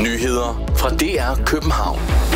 Nyheder fra DR København.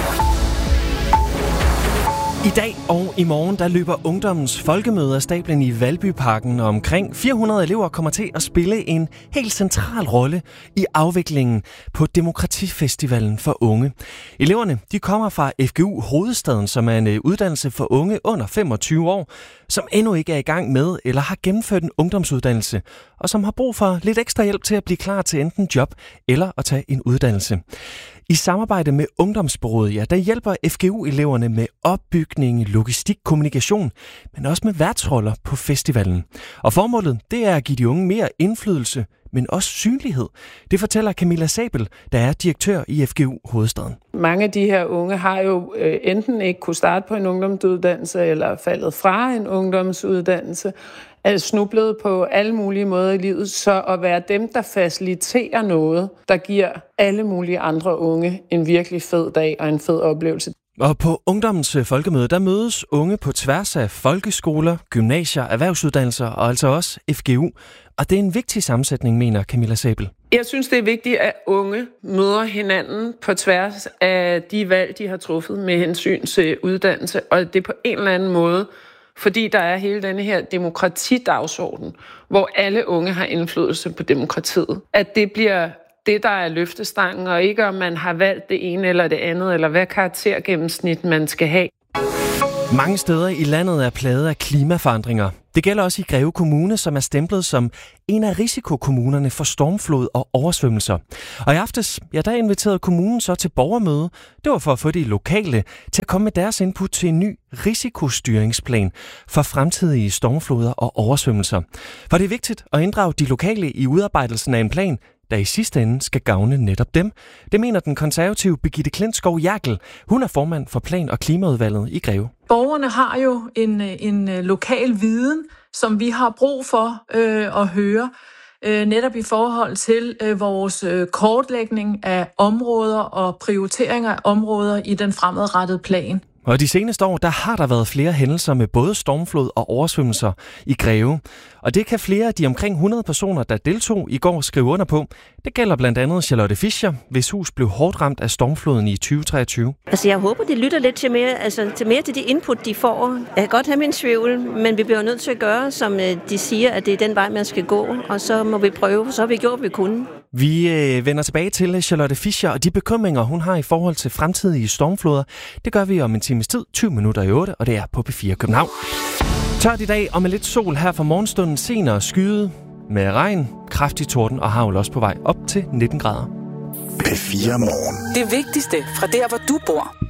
I dag og i morgen, der løber Ungdommens Folkemøde af stablen i Valbyparken, og omkring 400 elever kommer til at spille en helt central rolle i afviklingen på Demokratifestivalen for unge. Eleverne, de kommer fra FGU Hovedstaden, som er en uddannelse for unge under 25 år, som endnu ikke er i gang med eller har gennemført en ungdomsuddannelse, og som har brug for lidt ekstra hjælp til at blive klar til enten job eller at tage en uddannelse. I samarbejde med Ungdomsbureauet, ja, der hjælper FGU-eleverne med opbygning, logistik, kommunikation, men også med værtsroller på festivalen. Og formålet, det er at give de unge mere indflydelse, men også synlighed. Det fortæller Camilla Sabel, der er direktør i FGU Hovedstaden. Mange af de her unge har jo enten ikke kunne starte på en ungdomsuddannelse, eller faldet fra en ungdomsuddannelse, er snublet på alle mulige måder i livet, så at være dem, der faciliterer noget, der giver alle mulige andre unge en virkelig fed dag og en fed oplevelse. Og på Ungdommens Folkemøde, der mødes unge på tværs af folkeskoler, gymnasier, erhvervsuddannelser og altså også FGU. Og det er en vigtig sammensætning, mener Camilla Sabel. Jeg synes, det er vigtigt, at unge møder hinanden på tværs af de valg, de har truffet med hensyn til uddannelse. Og det er på en eller anden måde, fordi der er hele denne her demokratidagsorden, hvor alle unge har indflydelse på demokratiet. At det bliver det, der er løftestangen, og ikke om man har valgt det ene eller det andet, eller hvad karaktergennemsnit man skal have. Mange steder i landet er plaget af klimaforandringer. Det gælder også i Greve Kommune, som er stemplet som en af risikokommunerne for stormflod og oversvømmelser. Og i aftes, ja, der inviterede kommunen så til borgermøde. Det var for at få de lokale til at komme med deres input til en ny risikostyringsplan for fremtidige stormfloder og oversvømmelser. For det er vigtigt at inddrage de lokale i udarbejdelsen af en plan, der i sidste ende skal gavne netop dem. Det mener den konservative Birgitte Klintskov Jerkel. Hun er formand for Plan- og Klimaudvalget i Greve. Borgerne har jo en lokal viden, som vi har brug for at høre, netop i forhold til vores kortlægning af områder og prioriteringer af områder i den fremadrettede plan. Og de seneste år, der har der været flere hændelser med både stormflod og oversvømmelser i Greve. Og det kan flere af de omkring 100 personer, der deltog i går, skrive under på. Det gælder blandt andet Charlotte Fischer, hvis hus blev hårdt ramt af stormfloden i 2023. Altså jeg håber, de lytter lidt til mere til de input, de får. Jeg kan godt have min tvivl, men vi bliver nødt til at gøre, som de siger, at det er den vej, man skal gå. Og så må vi prøve, så har vi gjort, hvad vi kunne. Vi vender tilbage til Charlotte Fischer og de bekymringer, hun har i forhold til fremtidige stormfloder. Det gør vi om en times tid, 20 minutter i 8, og det er på P4 København. Tørt i dag og med lidt sol her fra morgenstunden, senere skyde med regn, kraftig torden og hagl også på vej op til 19 grader. P4 Morgen. Det vigtigste fra der, hvor du bor.